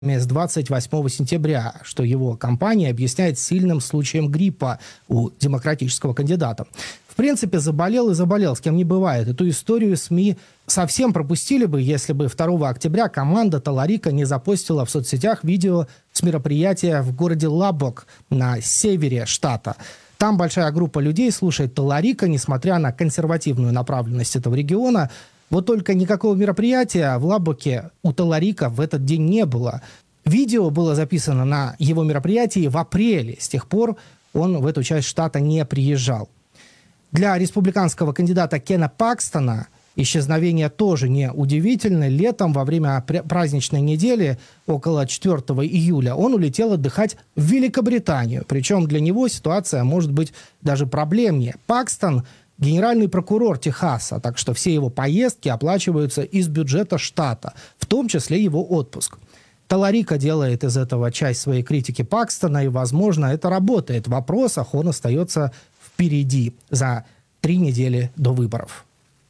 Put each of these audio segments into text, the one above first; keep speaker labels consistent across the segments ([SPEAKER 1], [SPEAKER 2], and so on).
[SPEAKER 1] с 28 сентября, что его кампания объясняет сильным случаем гриппа у демократического кандидата. В принципе, заболел и заболел, с кем не бывает. Эту историю СМИ совсем пропустили бы, если бы 2 октября команда Таларика не запостила в соцсетях видео с мероприятия в городе Лаббок на севере штата. Там большая группа людей слушает Таларика, несмотря на консервативную направленность этого региона. Вот только никакого мероприятия в Лаббоке у Таларика в этот день не было. Видео было записано на его мероприятии в апреле. С тех пор он в эту часть штата не приезжал. Для республиканского кандидата Кена Пакстона исчезновение тоже не удивительно. Летом, во время праздничной недели, около 4 июля, он улетел отдыхать в Великобританию. Причем для него ситуация может быть даже проблемнее. Пакстон – генеральный прокурор Техаса, так что все его поездки оплачиваются из бюджета штата, в том числе его отпуск. Таларика делает из этого часть своей критики Пакстона, и, возможно, это работает. В вопросах он остается впереди за 3 недели до выборов.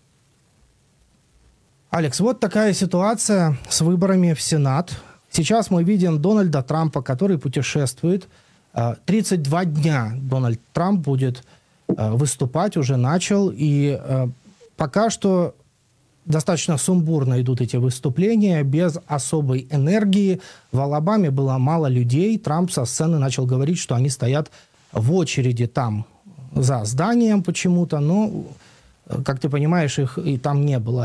[SPEAKER 1] Алекс, вот такая ситуация с выборами в Сенат. Сейчас мы видим Дональда Трампа, который путешествует. 32 дня Дональд Трамп будет выступать, уже начал. И пока что достаточно сумбурно идут эти выступления, без особой энергии. В Алабаме было мало людей. Трамп со сцены начал говорить, что они стоят в очереди там за зданием почему-то, но, как ты понимаешь, их и там не было.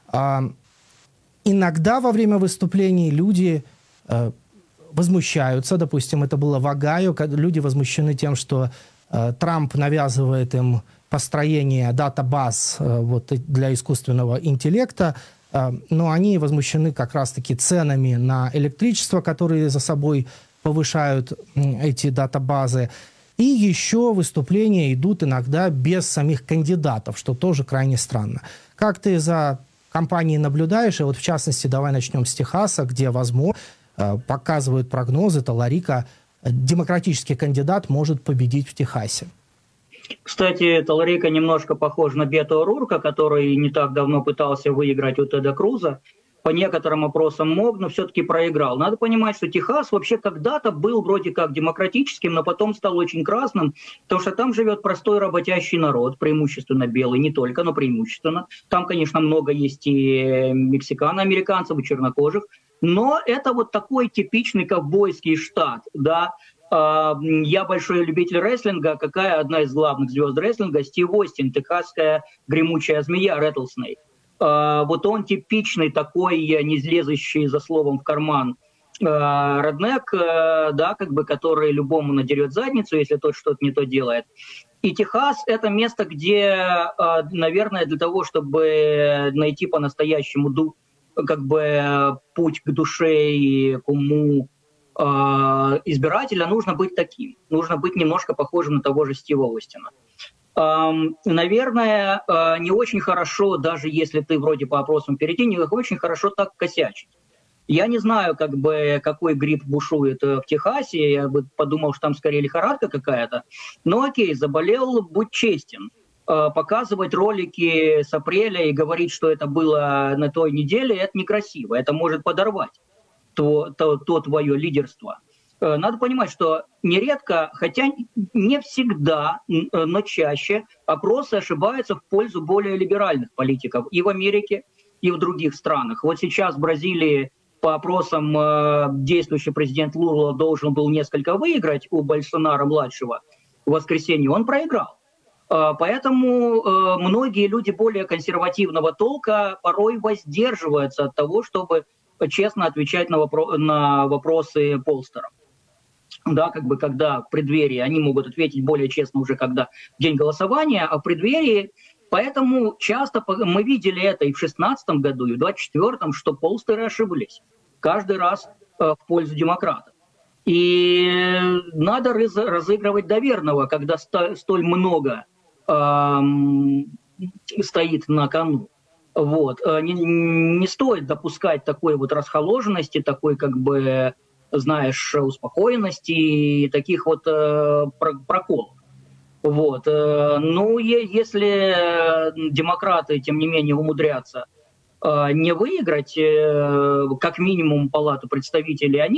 [SPEAKER 1] Иногда во время выступлений люди возмущаются. Допустим, это было в Огайо. Люди возмущены тем, что Трамп навязывает им построение датабаз для искусственного интеллекта, но они возмущены как раз-таки ценами на электричество, которые за собой повышают эти датабазы. И еще выступления идут иногда без самих кандидатов, что тоже крайне странно. Как ты за кампанией наблюдаешь? И вот в частности, давай начнем с Техаса, где, возможно, показывают прогнозы, Таларика, демократический кандидат, может победить в Техасе.
[SPEAKER 2] Кстати, Таларика немножко похож на Бето О'Рурка, который не так давно пытался выиграть у Теда Круза. По некоторым опросам мог, но все-таки проиграл. Надо понимать, что Техас вообще когда-то был вроде как демократическим, но потом стал очень красным, потому что там живет простой работящий народ, преимущественно белый, не только, но преимущественно. Там, конечно, много есть и мексикано-американцев, и чернокожих, но это вот такой типичный ковбойский штат, да. Я большой любитель рестлинга. Какая одна из главных звезд рестлинга? Стив Остин, техасская гремучая змея, Rattlesnake. Вот он типичный такой, не лезущий за словом в карман реднек, да, как бы, который любому надерет задницу, если тот что-то не то делает. И Техас – это место, где, наверное, для того, чтобы найти по-настоящему как бы путь к душе и к уму избирателя, нужно быть таким. Нужно быть немножко похожим на того же Стива Остина. Наверное, не очень хорошо, даже если ты вроде по опросам впереди, не очень хорошо так косячить. Я не знаю, как бы, какой грипп бушует в Техасе, я бы подумал, что там скорее лихорадка какая-то. Но окей, заболел, будь честен. Показывать ролики с апреля и говорить, что это было на той неделе, это некрасиво, это может подорвать то твое лидерство. Надо понимать, что нередко, хотя не всегда, но чаще, опросы ошибаются в пользу более либеральных политиков и в Америке, и в других странах. Вот сейчас в Бразилии по опросам действующий президент Лула должен был несколько выиграть у Больсонaro-младшего в воскресенье, он проиграл. Поэтому многие люди более консервативного толка порой воздерживаются от того, чтобы честно отвечать на вопросы полстеров. Да, как бы когда в преддверии, они могут ответить более честно уже когда день голосования, а в преддверии, поэтому часто мы видели это и в 2016 году, и в 2024, что полстеры ошиблись каждый раз в пользу демократов. И надо разыгрывать доверного, когда столь много стоит на кону. Вот. Не стоит допускать такой вот расхоложенности, такой, как бы, знаешь, успокоенности и таких вот проколов. Вот. Ну, если демократы, тем не менее, умудрятся не выиграть как минимум Палату представителей, они